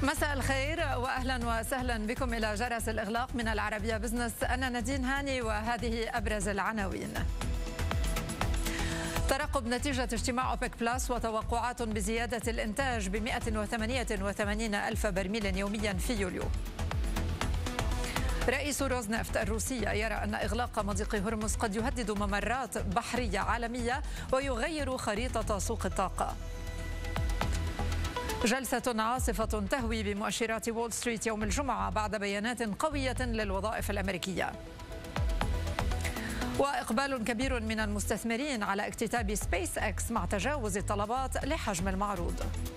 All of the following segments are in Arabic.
مساء الخير واهلا وسهلا بكم الى جرس الاغلاق من العربيه بزنس. انا نادين هاني وهذه ابرز العناوين. ترقب نتيجة اجتماع أوبك بلس وتوقعات بزيادة الإنتاج ب 188 ألف برميل يوميا في يوليو. رئيس روزنفت الروسية يرى أن إغلاق مضيق هرمز قد يهدد ممرات بحرية عالمية ويغير خريطة سوق الطاقة. جلسة عاصفة تهوي بمؤشرات وول ستريت يوم الجمعة بعد بيانات قوية للوظائف الأمريكية. وإقبال كبير من المستثمرين على اكتتاب سبيس إكس مع تجاوز الطلبات لحجم المعروض.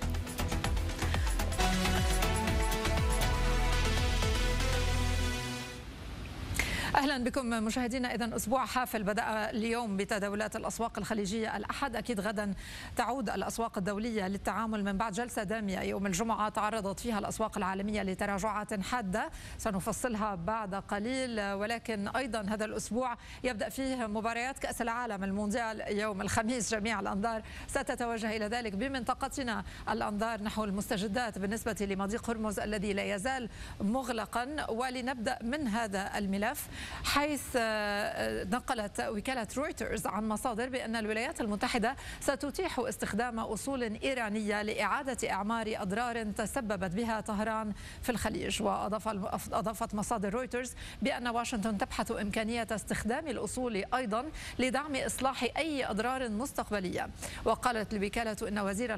أهلا بكم مشاهدينا. إذن أسبوع حافل بدأ اليوم بتداولات الأسواق الخليجية الأحد. أكيد غدا تعود الأسواق الدولية للتعامل من بعد جلسة دامية يوم الجمعة تعرضت فيها الأسواق العالمية لتراجعات حادة سنفصلها بعد قليل. ولكن أيضا هذا الأسبوع يبدأ فيه مباريات كأس العالم المونديال يوم الخميس. جميع الأنظار ستتوجه إلى ذلك. بمنطقتنا الأنظار نحو المستجدات بالنسبة لمضيق هرمز الذي لا يزال مغلقا. ولنبدأ من هذا الملف، حيث نقلت وكالة رويترز عن مصادر بأن الولايات المتحدة ستتيح استخدام أصول إيرانية لإعادة إعمار أضرار تسببت بها طهران في الخليج. وأضافت مصادر رويترز بأن واشنطن تبحث إمكانية استخدام الأصول أيضا لدعم إصلاح أي أضرار مستقبلية. وقالت الوكالة أن وزير